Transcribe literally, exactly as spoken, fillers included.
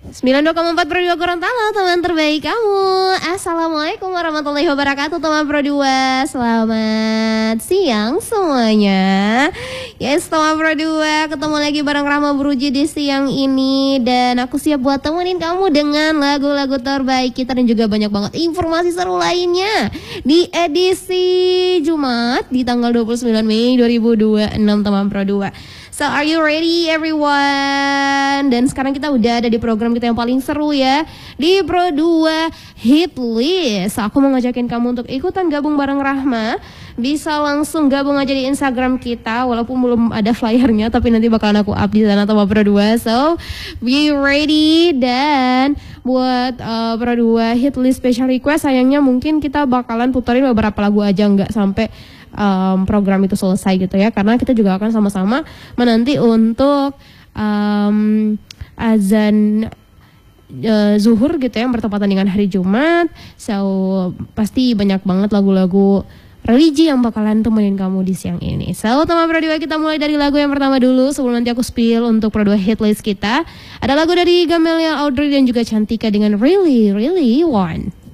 sembilan puluh dua koma empat Pro dua Gorontalo, teman terbaik kamu. Assalamualaikum warahmatullahi wabarakatuh, teman Pro dua. Selamat siang semuanya. Yes, teman Pro dua, ketemu lagi bareng Rahma Bruji di siang ini. Dan aku siap buat temenin kamu dengan lagu-lagu terbaik kita dan juga banyak banget informasi seru lainnya di edisi Jumat di tanggal dua puluh sembilan Mei dua ribu dua puluh enam, teman Pro dua. So are you ready everyone? Dan sekarang kita udah ada di program kita yang paling seru ya, di Pro dua Hit List. Aku mau ngajakin kamu untuk ikutan gabung bareng Rahma. Bisa langsung gabung aja di Instagram kita, walaupun belum ada flyernya, tapi nanti bakalan aku up di sana sama Pro dua. So be ready. Dan buat uh, Pro dua Hit List Special Request, sayangnya mungkin kita bakalan puterin beberapa lagu aja, nggak sampai Um, program itu selesai gitu ya, karena kita juga akan sama-sama menanti untuk um, azan uh, zuhur gitu ya, yang bertepatan dengan hari Jumat. So pasti banyak banget lagu-lagu religi yang bakalan temenin kamu di siang ini. So teman Pro dua, kita mulai dari lagu yang pertama dulu sebelum nanti aku spill untuk Pro dua Hit List kita. Ada lagu dari Gamelia Audrey dan juga Cantika dengan Really Really Want.